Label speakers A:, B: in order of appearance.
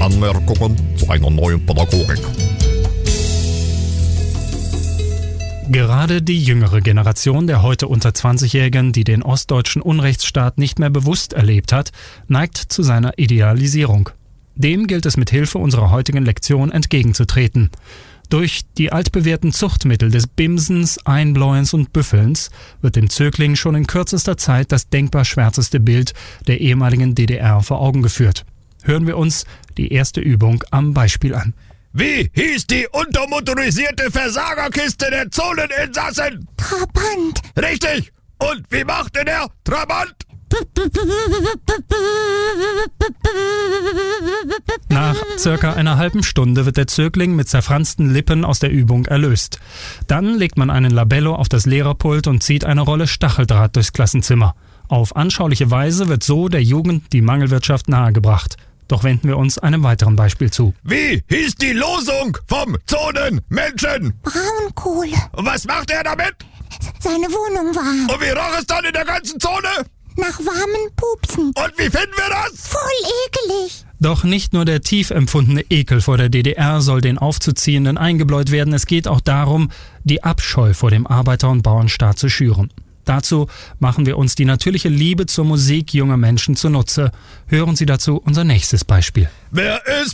A: Anmerkungen zu einer neuen Pädagogik.
B: Gerade die jüngere Generation der heute unter 20-Jährigen, die den ostdeutschen Unrechtsstaat nicht mehr bewusst erlebt hat, neigt zu seiner Idealisierung. Dem gilt es mit Hilfe unserer heutigen Lektion entgegenzutreten. Durch die altbewährten Zuchtmittel des Bimsens, Einbläuens und Büffelns wird dem Zögling schon in kürzester Zeit das denkbar schwärzeste Bild der ehemaligen DDR vor Augen geführt. Hören wir uns die erste Übung am Beispiel an.
A: Wie hieß die untermotorisierte Versagerkiste der Zoneninsassen?
C: Trabant.
A: Richtig! Und wie machte der Trabant?
B: Nach circa einer halben Stunde wird der Zögling mit zerfransten Lippen aus der Übung erlöst. Dann legt man einen Labello auf das Lehrerpult und zieht eine Rolle Stacheldraht durchs Klassenzimmer. Auf anschauliche Weise wird so der Jugend die Mangelwirtschaft nahegebracht. Doch wenden wir uns einem weiteren Beispiel zu.
A: Wie hieß die Losung vom Zonenmenschen?
C: Braunkohle.
A: Und was macht er damit?
C: Seine Wohnung war
A: Und wie roch es dann in der ganzen Zone?
C: nach warmen Pupsen.
A: Und wie finden wir das?
C: Voll ekelig.
B: Doch nicht nur der tief empfundene Ekel vor der DDR soll den Aufzuziehenden eingebläut werden, es geht auch darum, die Abscheu vor dem Arbeiter- und Bauernstaat zu schüren. Dazu machen wir uns die natürliche Liebe zur Musik junger Menschen zunutze. Hören Sie dazu unser nächstes Beispiel.
A: Wer ist